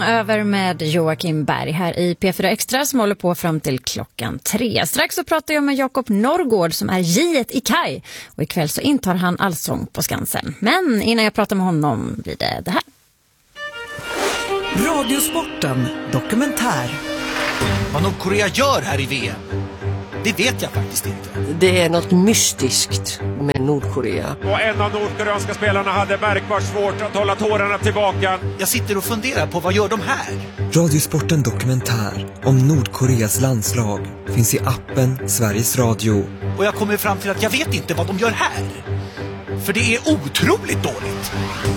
över med Joakim Berg här i P4 Extra som håller på fram till 3:00. Strax så pratar jag med Jakob Norrgård som är J1 i Kaj. Och ikväll så intar han Allsång på Skansen. Men innan jag pratar med honom blir det här. Radiosporten dokumentär. Vad Nordkorea gör här i VM, det vet jag faktiskt inte. Det är något mystiskt med Nordkorea. Och en av nordkoreanska spelarna hade märkbart svårt att hålla tårarna tillbaka. Jag sitter och funderar på vad gör de här? Radiosporten dokumentär om Nordkoreas landslag finns i appen Sveriges Radio. Och jag kommer fram till att jag vet inte vad de gör här. För det är otroligt dåligt.